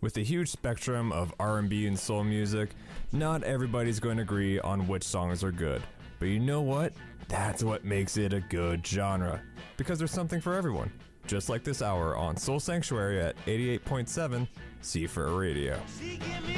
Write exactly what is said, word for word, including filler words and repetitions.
With a huge spectrum of R and B and soul music, not everybody's going to agree on which songs are good. But you know what? That's what makes it a good genre. Because there's something for everyone. Just like this hour on Soul Sanctuary at eighty-eight point seven C four Radio.